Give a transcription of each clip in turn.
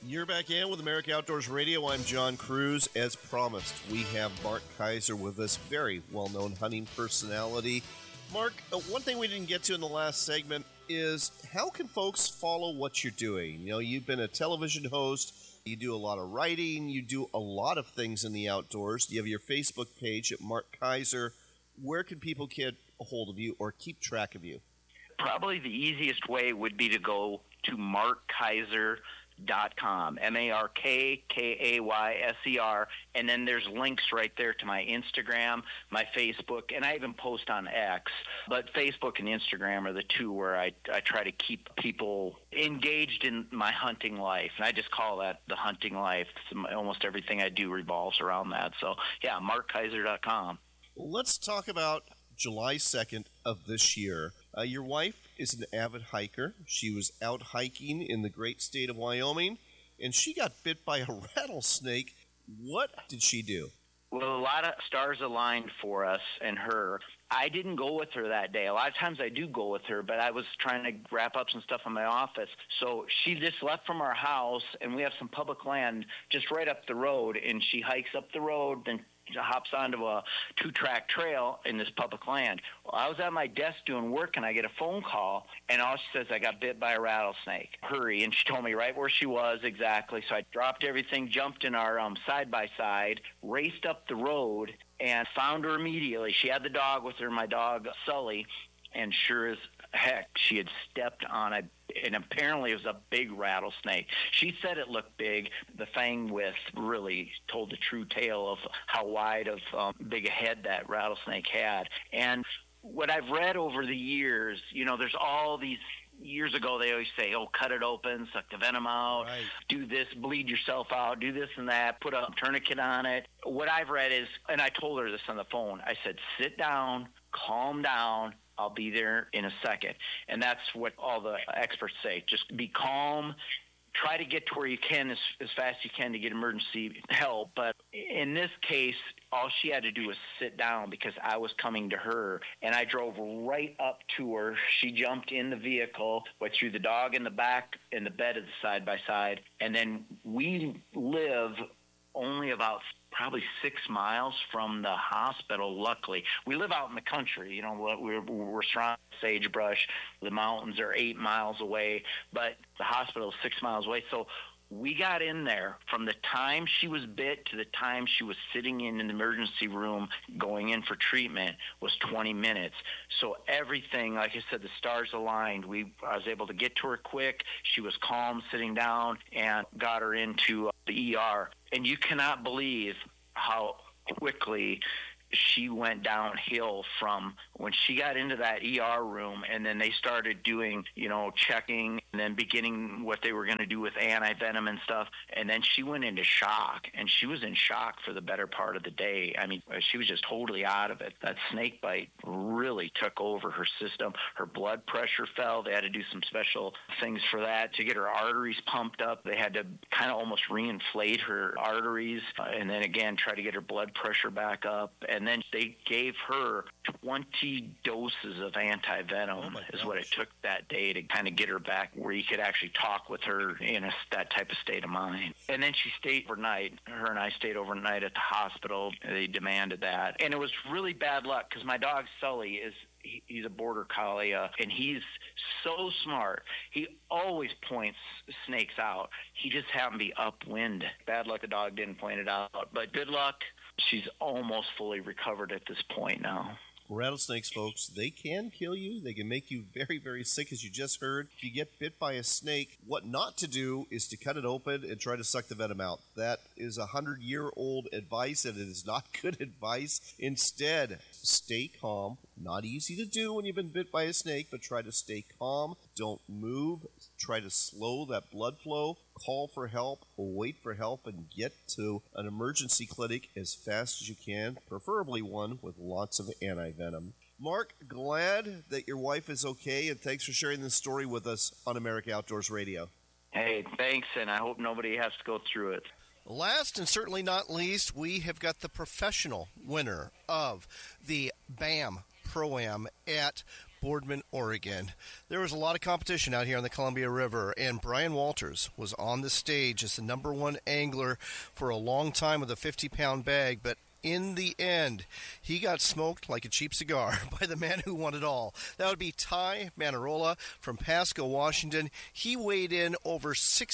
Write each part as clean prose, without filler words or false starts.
You're back in with America Outdoors Radio. I'm John Cruz. As promised, we have Mark Kaiser with us, very well-known hunting personality. Mark, one thing we didn't get to in the last segment is how can folks follow what you're doing? You know, you've been a television host, you do a lot of writing, you do a lot of things in the outdoors. You have your Facebook page at Mark Kaiser. Where can people get a hold of you or keep track of you? Probably the easiest way would be to go to markkaiser.com, MarkKayser, and then there's links right there to my Instagram, my Facebook, and I even post on X. But Facebook and Instagram are the two where I try to keep people engaged in my hunting life, and I just call that the hunting life. Almost everything I do revolves around that. So, yeah, markkaiser.com. Let's talk about July 2nd of this year. Your wife is an avid hiker. She was out hiking in the great state of Wyoming, and she got bit by a rattlesnake. What did she do? Well, a lot of stars aligned for us and her. I didn't go with her that day. A lot of times I do go with her, but I was trying to wrap up some stuff in my office. So she just left from our house, and we have some public land just right up the road, and she hikes up the road, then hops onto a 2-track trail in this public land. Well, I was at my desk doing work, and I get a phone call, and all she says, I got bit by a rattlesnake. Hurry. And she told me right where she was exactly. So I dropped everything, jumped in our side-by-side, raced up the road, and found her immediately. She had the dog with her, my dog, Sully, and sure as heck, she had stepped on and apparently it was a big rattlesnake. She said it looked big. The fang width really told the true tale of how wide of big a head that rattlesnake had. And what I've read over the years, you know, there's all these. Years ago, they always say, oh, cut it open, suck the venom out, right, do this, bleed yourself out, do this and that, put a tourniquet on it. What I've read is, and I told her this on the phone, I said, sit down, calm down, I'll be there in a second. And that's what all the experts say. Just be calm. Try to get to where you can as fast as you can to get emergency help. But in this case, all she had to do was sit down because I was coming to her, and I drove right up to her. She jumped in the vehicle, went through the dog in the back in the bed of the side-by-side, and then we live only about probably 6 miles from the hospital, luckily. We live out in the country. You know, we're surrounded by sagebrush. The mountains are 8 miles away, but the hospital is 6 miles away. So we got in there from the time she was bit to the time she was sitting in an emergency room going in for treatment was 20 minutes. So everything, like I said, the stars aligned. I was able to get to her quick. She was calm sitting down and got her into the ER. And you cannot believe how quickly she went downhill from when she got into that ER room, and then they started doing, you know, checking and then beginning what they were going to do with anti-venom and stuff. And then she went into shock, and she was in shock for the better part of the day. I mean, she was just totally out of it. That snake bite really took over her system. Her blood pressure fell. They had to do some special things for that to get her arteries pumped up. They had to kind of almost reinflate her arteries and then again try to get her blood pressure back up. And then they gave her 20 doses of anti-venom is what it took that day to kind of get her back where you could actually talk with her in that type of state of mind. And then she stayed overnight. Her and I stayed overnight at the hospital. They demanded that. And it was really bad luck because my dog Sully he's a border collie, and he's so smart. He always points snakes out. He just happened to be upwind. Bad luck the dog didn't point it out, but good luck. She's almost fully recovered at this point now. Rattlesnakes, folks, they can kill you. They can make you very, very sick, as you just heard. If you get bit by a snake, what not to do is to cut it open and try to suck the venom out. That is 100-year-old advice, and it is not good advice. Instead, stay calm. Not easy to do when you've been bit by a snake, but try to stay calm. Don't move. Try to slow that blood flow. Call for help or wait for help and get to an emergency clinic as fast as you can, preferably one with lots of anti-venom. Mark, glad that your wife is okay, and thanks for sharing this story with us on America Outdoors Radio. Hey, thanks, and I hope nobody has to go through it. Last and certainly not least, we have got the professional winner of the BAM Pro-Am at Boardman, Oregon. There was a lot of competition out here on the Columbia River, and Brian Walters was on the stage as the number one angler for a long time with a 50-pound bag, but in the end, he got smoked like a cheap cigar by the man who won it all. That would be Ty Manarola from Pasco, Washington. He weighed in over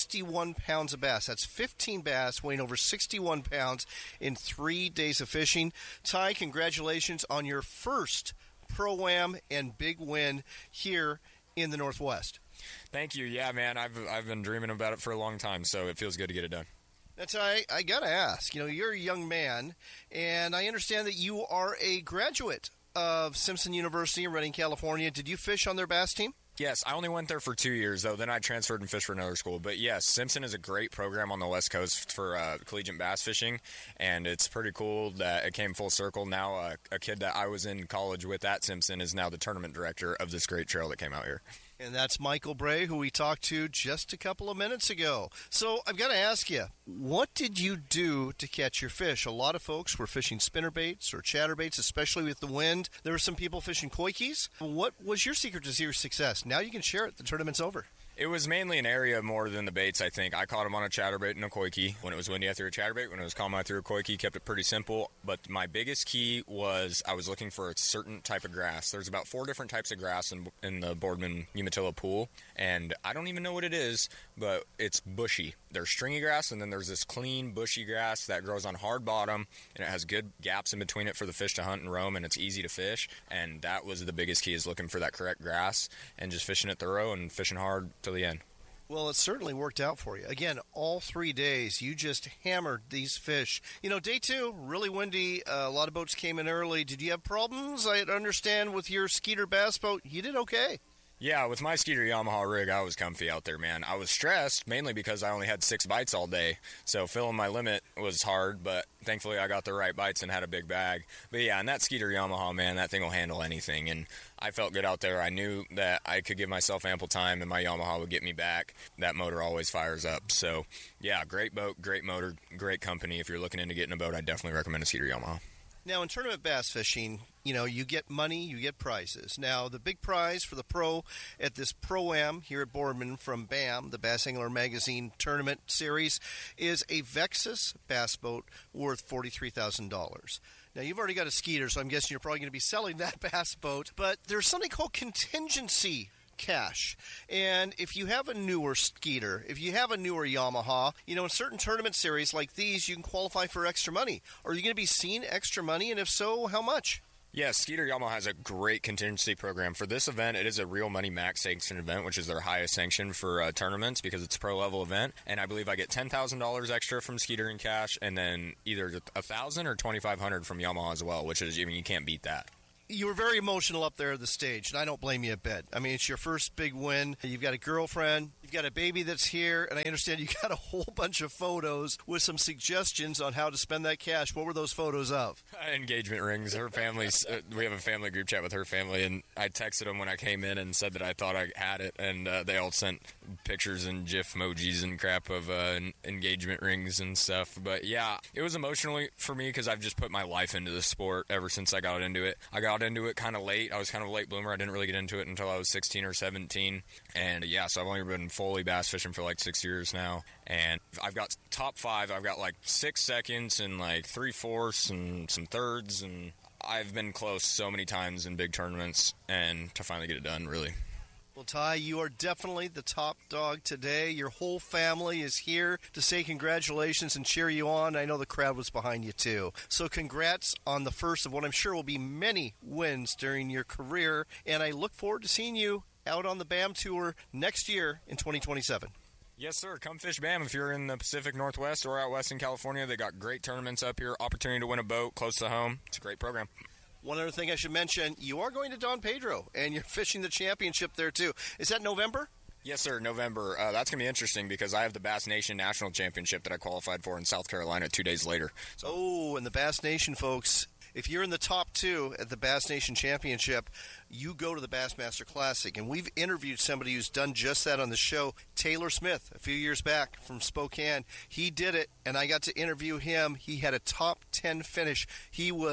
61 pounds of bass. That's 15 bass weighing over 61 pounds in 3 days of fishing. Ty, congratulations on your first Pro-Am and big win here in the Northwest. Thank you. Yeah, man, I've been dreaming about it for a long time, so it feels good to get it done. That's I got to ask. You're a young man, and I understand that you are a graduate of Simpson University in Redding, California. Did you fish on their bass team? Yes, I only went there for 2 years, though. Then I transferred and fished for another school. But yes, Simpson is a great program on the West Coast for collegiate bass fishing, and it's pretty cool that it came full circle. Now a kid that I was in college with at Simpson is now the tournament director of this great trail that came out here. And that's Michael Bray, who we talked to just a couple of minutes ago. So I've got to ask you, what did you do to catch your fish? A lot of folks were fishing spinnerbaits or chatterbaits, especially with the wind. There were some people fishing koi keys. What was your secret to your success? Now you can share it. The tournament's over. It was mainly an area more than the baits, I think. I caught them on a chatterbait and a koi key. When it was windy, I threw a chatterbait. When it was calm, I threw a koi key. Kept it pretty simple. But my biggest key was I was looking for a certain type of grass. There's about 4 different types of grass in the Boardman Umatilla pool. And I don't even know what it is, but it's bushy. There's stringy grass, and then there's this clean, bushy grass that grows on hard bottom, and it has good gaps in between it for the fish to hunt and roam, and it's easy to fish. And that was the biggest key, is looking for that correct grass and just fishing it thorough and fishing hard till the end. Well, it certainly worked out for you. Again, all 3 days, you just hammered these fish. Day 2, really windy. A lot of boats came in early. Did you have problems? I understand with your Skeeter bass boat, you did okay. Yeah, with my Skeeter Yamaha rig, I was comfy out there, man. I was stressed, mainly because I only had 6 bites all day. So filling my limit was hard, but thankfully I got the right bites and had a big bag. But yeah, and that Skeeter Yamaha, man, that thing will handle anything. And I felt good out there. I knew that I could give myself ample time and my Yamaha would get me back. That motor always fires up. So yeah, great boat, great motor, great company. If you're looking into getting a boat, I definitely recommend a Skeeter Yamaha. Now, in tournament bass fishing, you get money, you get prizes. Now, the big prize for the pro at this Pro-Am here at Boardman from BAM, the Bass Angler Magazine Tournament Series, is a Vexus bass boat worth $43,000. Now, you've already got a Skeeter, so I'm guessing you're probably going to be selling that bass boat. But there's something called contingency cash. And if you have a newer Skeeter, if you have a newer Yamaha, in certain tournament series like these, you can qualify for extra money. Are you going to be seeing extra money? And if so, how much? Yeah, Skeeter Yamaha has a great contingency program. For this event, it is a Real Money Max sanction event, which is their highest sanction for tournaments because it's a pro-level event. And I believe I get $10,000 extra from Skeeter in cash, and then either $1,000 or $2,500 from Yamaha as well, which is, you can't beat that. You were very emotional up there at the stage, and I don't blame you a bit. I mean, it's your first big win. You've got a girlfriend. You've got a baby that's here, and I understand you got a whole bunch of photos with some suggestions on how to spend that cash. What were those photos of? Engagement rings. Her family's. We have a family group chat with her family, and I texted them when I came in and said that I thought I had it, and they all sent pictures and GIF emojis and crap of engagement rings and stuff. But yeah, it was emotional for me because I've just put my life into the sport ever since I got into it. I got into it kind of late. I was kind of a late bloomer. I didn't really get into it until I was 16 or 17. And yeah, so I've only been fully bass fishing for like 6 years now. And I've got top 5. I've got like 6 seconds and like 3/4 and some thirds. And I've been close so many times in big tournaments and to finally get it done, really. Well, Ty, you are definitely the top dog today. Your whole family is here to say congratulations and cheer you on. I know the crowd was behind you, too. So congrats on the first of what I'm sure will be many wins during your career. And I look forward to seeing you out on the BAM Tour next year in 2027. Yes, sir. Come fish BAM if you're in the Pacific Northwest or out west in California. They got great tournaments up here, opportunity to win a boat close to home. It's a great program. One other thing I should mention, you are going to Don Pedro, and you're fishing the championship there, too. Is that November? Yes, sir, November. That's going to be interesting because I have the Bass Nation National Championship that I qualified for in South Carolina 2 days later. So. Oh, and the Bass Nation, folks, if you're in the top 2 at the Bass Nation Championship, you go to the Bassmaster Classic. And we've interviewed somebody who's done just that on the show, Taylor Smith, a few years back from Spokane. He did it, and I got to interview him. He had a top 10 finish. He was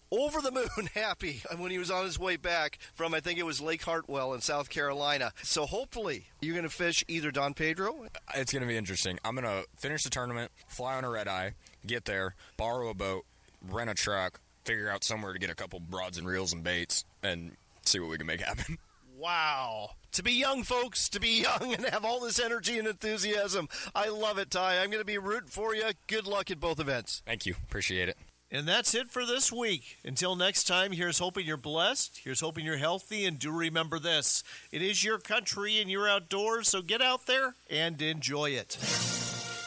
over the moon happy when he was on his way back from, I think it was Lake Hartwell in South Carolina. So hopefully you're going to fish either Don Pedro. It's going to be interesting. I'm going to finish the tournament, fly on a red eye, get there, borrow a boat, rent a truck, figure out somewhere to get a couple rods and reels and baits, and see what we can make happen. Wow. To be young, folks, to be young and have all this energy and enthusiasm. I love it, Ty. I'm going to be rooting for you. Good luck at both events. Thank you. Appreciate it. And that's it for this week. Until next time, here's hoping you're blessed. Here's hoping you're healthy. And do remember this. It is your country and you're outdoors, so get out there and enjoy it.